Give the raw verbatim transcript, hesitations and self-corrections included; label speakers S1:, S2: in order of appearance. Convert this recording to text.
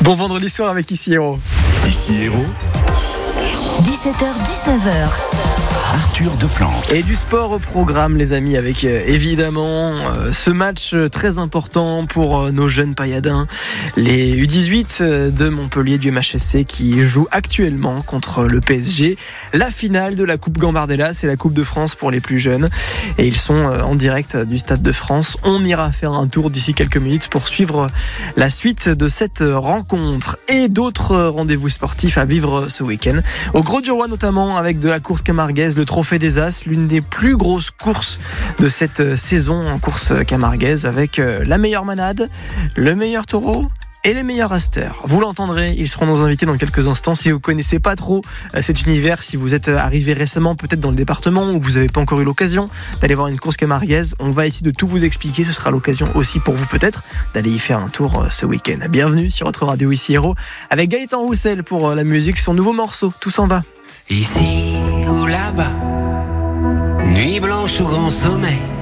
S1: Bon vendredi soir avec Ici Héros.
S2: Ici Héros.
S3: dix-sept heures dix-neuf heures.
S2: Arthur Deplante.
S1: Et du sport au programme, les amis, avec euh, évidemment euh, ce match euh, très important pour euh, nos jeunes pailladins, les U dix-huit euh, de Montpellier du M H S C qui jouent actuellement contre le P S G. La finale de la Coupe Gambardella, c'est la Coupe de France pour les plus jeunes. Et ils sont euh, en direct du Stade de France. On ira faire un tour d'ici quelques minutes pour suivre la suite de cette rencontre. Et d'autres rendez-vous sportifs à vivre ce week-end. Au Gros du Roi notamment, avec de la course camarguaise, le Trophée des As, l'une des plus grosses courses de cette saison en course camarguaise, avec la meilleure manade, le meilleur taureau et les meilleurs rasters. Vous l'entendrez, ils seront nos invités dans quelques instants. Si vous ne connaissez pas trop cet univers, si vous êtes arrivé récemment peut-être dans le département ou que vous n'avez pas encore eu l'occasion d'aller voir une course camarguaise, on va essayer de tout vous expliquer. Ce sera l'occasion aussi pour vous peut-être d'aller y faire un tour ce week-end. Bienvenue sur votre radio Ici Héros avec Gaëtan Roussel pour la musique, son nouveau morceau, Tout s'en va.
S4: Ici ou là-bas, nuit blanche ou grand sommeil,